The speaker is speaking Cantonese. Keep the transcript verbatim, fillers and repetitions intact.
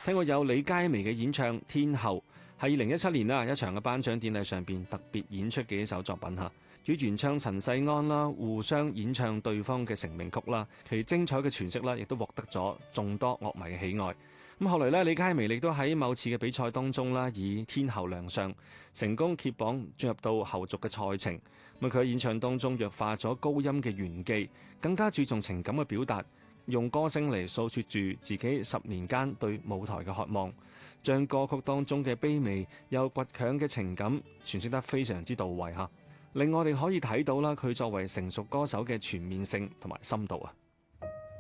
聽過有李佳薇嘅演唱《天后》，係二零一七年啦一場嘅頒獎典禮上邊特別演出嘅一首作品嚇。與原唱陳世安啦互相演唱對方嘅成名曲啦，其精彩嘅詮釋啦，亦都獲得咗眾多樂迷嘅喜愛。咁後來咧，李佳薇亦都喺某次嘅比賽當中啦，以天后亮相，成功揭榜進入到後續嘅賽程。咁佢喺演唱當中弱化咗高音嘅玄機，更加注重情感嘅表達，用歌聲嚟訴說住自己十年間對舞台嘅渴望，將歌曲當中嘅卑微又倔強嘅情感詮釋得非常之到位嚇，令我哋可以睇到啦佢作為成熟歌手嘅全面性同埋深度啊！